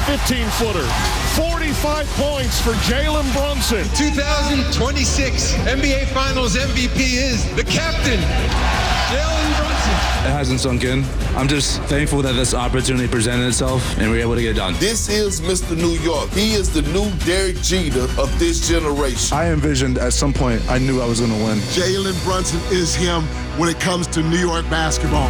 15-footer. 45 points for Jalen Brunson. 2026 NBA Finals MVP is the captain, Jalen Brunson. It hasn't sunk in. I'm just thankful that this opportunity presented itself and we were able to get it done. This is Mr. New York. He is the new Derek Jeter of this generation. I envisioned at some point I knew I was going to win. Jalen Brunson is him when it comes to New York basketball.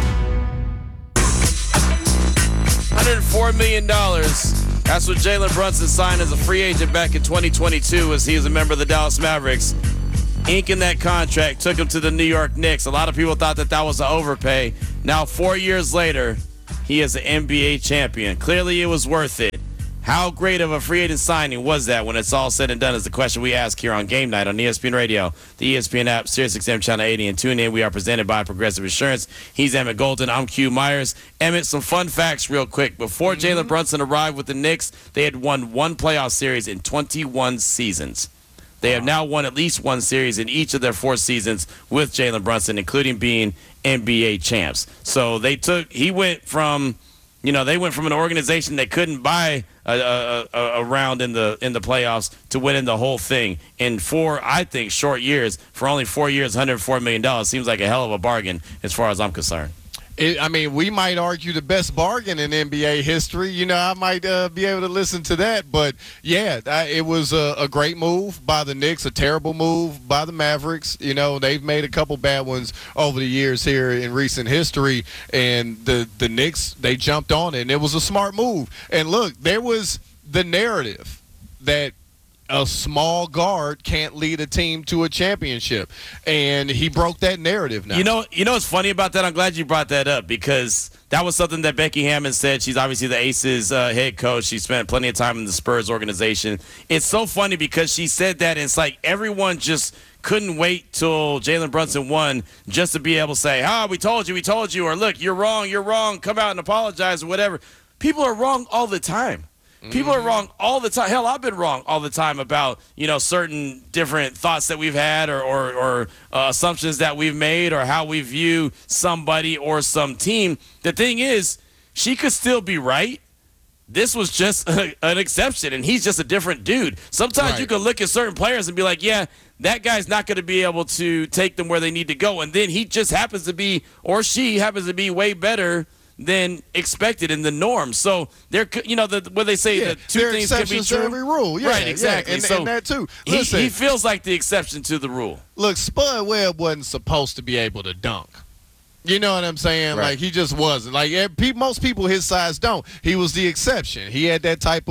$104 million. That's what Jalen Brunson signed as a free agent back in 2022 as he was a member of the Dallas Mavericks. Inking that contract took him to the New York Knicks. A lot of people thought that was an overpay. Now, 4 years later, he is an NBA champion. Clearly, it was worth it. How great of a free agent signing was that when it's all said and done is the question we ask here on Game Night on ESPN Radio, the ESPN app, SiriusXM Channel 80, and tune in. We are presented by Progressive Insurance. He's Emmett Golden. I'm Q Myers. Emmett, some fun facts real quick. Before Jalen Brunson arrived with the Knicks, they had won one playoff series in 21 seasons. They have now won at least one series in each of their 4 seasons with Jalen Brunson, including being NBA champs. So he went from, they went from an organization that couldn't buy a round in the playoffs to winning the whole thing in 4, I think, short years. For only 4 years, $104 million seems like a hell of a bargain as far as I'm concerned. We might argue the best bargain in NBA history. I might be able to listen to that. But, yeah, it was a great move by the Knicks, a terrible move by the Mavericks. They've made a couple bad ones over the years here in recent history. And the Knicks, they jumped on it, and it was a smart move. And, look, there was the narrative that a small guard can't lead a team to a championship, and he broke that narrative now. You know what's funny about that? I'm glad you brought that up because that was something that Becky Hammon said. She's obviously the Aces head coach. She spent plenty of time in the Spurs organization. It's so funny because she said that, and it's like everyone just couldn't wait till Jalen Brunson won just to be able to say, we told you, or look, you're wrong, come out and apologize or whatever. People are wrong all the time. People are wrong all the time. Hell, I've been wrong all the time about, certain different thoughts that we've had or assumptions that we've made or how we view somebody or some team. The thing is, she could still be right. This was just an exception, and he's just a different dude. Sometimes you can look at certain players and be like, yeah, that guy's not going to be able to take them where they need to go. And then he just happens to be, or she happens to be way better than expected in the norm. So there, what they say, that two things can be true. To every rule, right? Exactly. Yeah, and that too. Listen, he feels like the exception to the rule. Look, Spud Webb wasn't supposed to be able to dunk. You know what I'm saying? Right. Like, he just wasn't. Like, most people his size don't. He was the exception. He had that type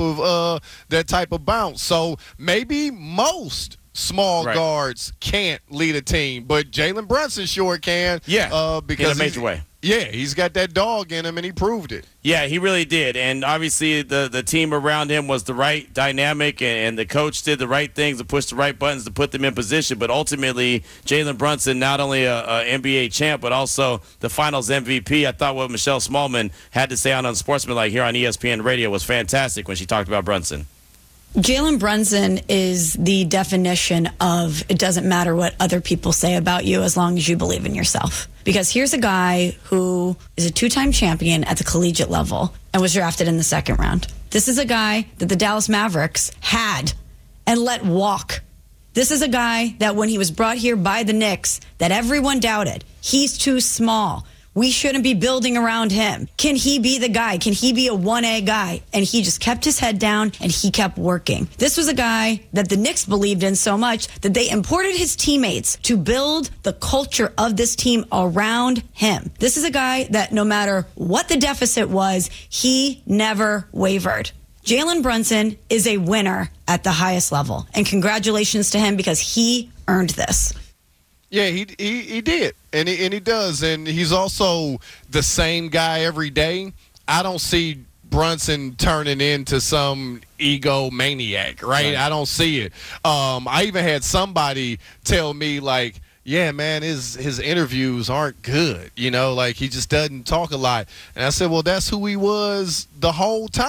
of bounce. So maybe most small guards can't lead a team, but Jalen Brunson sure can. Yeah, because in a major way. Yeah, he's got that dog in him, and he proved it. Yeah, he really did. And obviously the team around him was the right dynamic, and the coach did the right things to push the right buttons to put them in position. But ultimately, Jalen Brunson, not only a NBA champ, but also the Finals MVP. I thought what Michelle Smallman had to say on Unsportsmanlike here on ESPN Radio was fantastic when she talked about Brunson. Jalen Brunson is the definition of it doesn't matter what other people say about you as long as you believe in yourself. Because here's a guy who is a 2-time champion at the collegiate level and was drafted in the 2nd round. This is a guy that the Dallas Mavericks had and let walk. This is a guy that when he was brought here by the Knicks, that everyone doubted. He's too small. We shouldn't be building around him. Can he be the guy? Can he be a 1A guy? And he just kept his head down and he kept working. This was a guy that the Knicks believed in so much that they imported his teammates to build the culture of this team around him. This is a guy that no matter what the deficit was, he never wavered. Jalen Brunson is a winner at the highest level. And congratulations to him because he earned this. Yeah, he did, and he does, and he's also the same guy every day. I don't see Brunson turning into some egomaniac, right? I don't see it. I even had somebody tell me, like, yeah, man, his interviews aren't good, like he just doesn't talk a lot. And I said, well, that's who he was the whole time.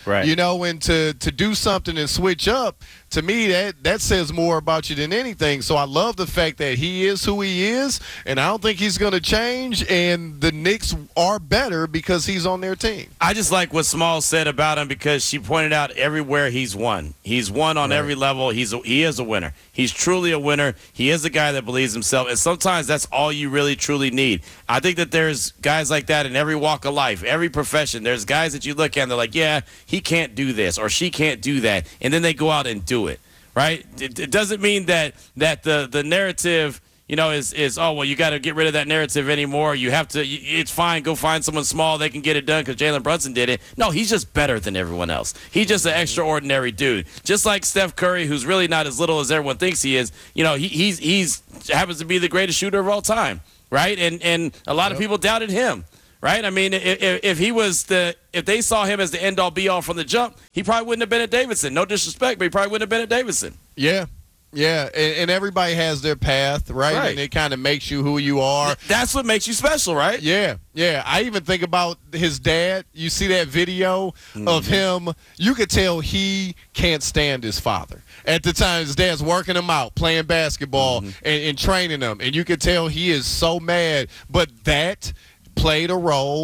Right. You know, and to do something and switch up, to me, that says more about you than anything. So I love the fact that he is who he is, and I don't think he's going to change, and the Knicks are better because he's on their team. I just like what Small said about him because she pointed out everywhere he's won. He's won on every level. He is a winner. He's truly a winner. He is a guy that believes himself, and sometimes that's all you really, truly need. I think that there's guys like that in every walk of life, every profession. There's guys that you look at and they're like, yeah, he can't do this or she can't do that, and then they go out and do it, right? It doesn't mean that the narrative, you know, is oh, well, you got to get rid of that narrative anymore. You have to, it's fine, go find someone small, they can get it done because Jalen Brunson did it. No, he's just better than everyone else. He's just an extraordinary dude. Just like Steph Curry, who's really not as little as everyone thinks he is. You know, he's happens to be the greatest shooter of all time, right? And a lot of people doubted him. Right? I mean, if they saw him as the end-all, be-all from the jump, he probably wouldn't have been at Davidson. No disrespect, but he probably wouldn't have been at Davidson. Yeah. Yeah, and everybody has their path, right? And it kind of makes you who you are. That's what makes you special, right? Yeah. I even think about his dad. You see that video of him. You could tell he can't stand his father. At the time, his dad's working him out, playing basketball and training him. And you could tell he is so mad. But that played a role